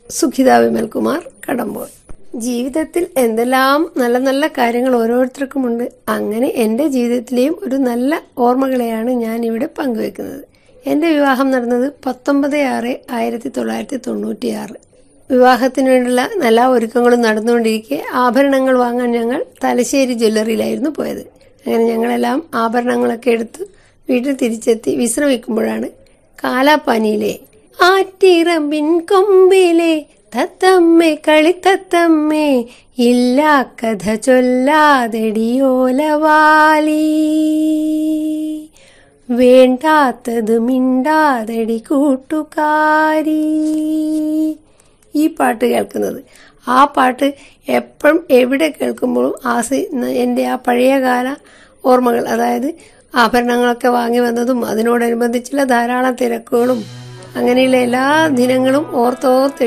സുഖിത വിമൽകുമാർ, കടമ്പോൾ. ജീവിതത്തിൽ എന്തെല്ലാം നല്ല നല്ല കാര്യങ്ങൾ ഓരോരുത്തർക്കുമുണ്ട്. അങ്ങനെ എന്റെ ജീവിതത്തിലെയും ഒരു നല്ല ഓർമ്മകളെയാണ് ഞാൻ ഇവിടെ പങ്കുവെക്കുന്നത്. എന്റെ വിവാഹം നടന്നത് 19/6/1996. വിവാഹത്തിന് വേണ്ടിയുള്ള എല്ലാ ഒരുക്കങ്ങളും നടന്നുകൊണ്ടിരിക്കെ ആഭരണങ്ങൾ വാങ്ങാൻ ഞങ്ങൾ തലശ്ശേരി ജ്വല്ലറിയിലായിരുന്നു പോയത്. അങ്ങനെ ഞങ്ങളെല്ലാം ആഭരണങ്ങളൊക്കെ എടുത്ത് വീട്ടിൽ തിരിച്ചെത്തി വിശ്രമിക്കുമ്പോഴാണ് കാലാപ്പാനിയിലെ ആറ്റിറമ്പിൻ കൊമ്പിലെ തത്തമ്മേ കളിത്തത്തമ്മേ ഇല്ലാ കഥ ചൊല്ലാതെടിയോലവാലി വേണ്ടാത്തത് മിണ്ടാതെടി കൂട്ടുകാരി, ഈ പാട്ട് കേൾക്കുന്നത്. ആ പാട്ട് എപ്പോഴും എവിടെ കേൾക്കുമ്പോഴും എൻ്റെ ആ പഴയകാല ഓർമ്മകൾ, അതായത് ആഭരണങ്ങളൊക്കെ വാങ്ങി വന്നതും അതിനോടനുബന്ധിച്ചുള്ള ധാരാളം തിരക്കുകളും അങ്ങനെയുള്ള എല്ലാ ദിനങ്ങളും ഓർത്തോർത്ത്